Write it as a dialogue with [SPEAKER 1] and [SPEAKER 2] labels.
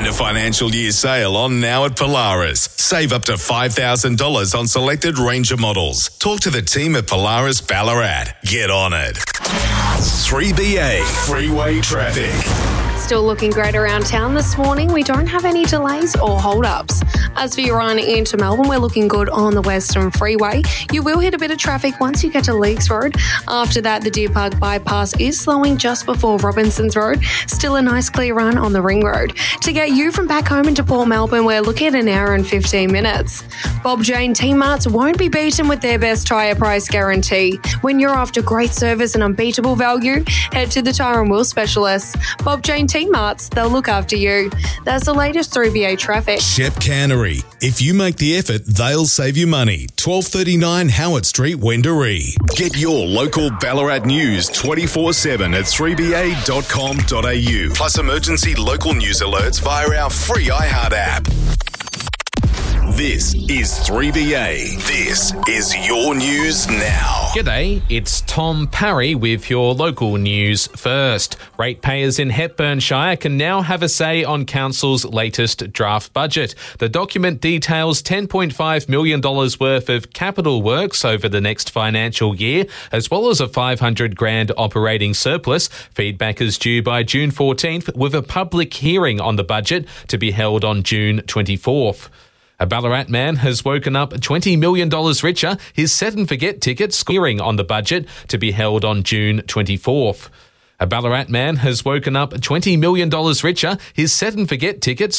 [SPEAKER 1] a financial year sale on now at Polaris. Save up to $5,000 on selected Ranger models. Talk to the team at Polaris Ballarat. Get on it. 3BA Freeway Traffic.
[SPEAKER 2] Still looking great around town this morning. We don't have any delays or hold-ups. As for your run into Melbourne, we're looking good on the Western Freeway. You will hit a bit of traffic once you get to Leakes Road. After that, the Deer Park bypass is slowing just before Robinsons Road. Still a nice clear run on the Ring Road. To get you from back home into Port Melbourne, we're looking at an hour and 15 minutes. Bob Jane T-Marts won't be beaten with their best tyre price guarantee. When you're after great service and unbeatable value, head to the Tyre and Wheel specialists. Bob Jane T-Marts, they'll look after you. That's the latest 3BA traffic.
[SPEAKER 1] Shep Cannery. If you make the effort, they'll save you money. 1239 Howard Street, Wendouree. Get your local Ballarat news 24/7 at 3ba.com.au. Plus emergency local news alerts via our free iHeart app. This is 3BA. This is your news now.
[SPEAKER 3] G'day, it's Tom Parry with your local news first. Ratepayers in Hepburnshire can now have a say on Council's latest draft budget. The document details $10.5 million worth of capital works over the next financial year, as well as a $500,000 operating surplus. Feedback is due by June 14th, with a public hearing on the budget to be held on June 24th. A Ballarat man has woken up $20 million richer. His Set and Forget tickets hearing on the budget to be held on June 24th. A Ballarat man has woken up $20 million richer. His Set and Forget tickets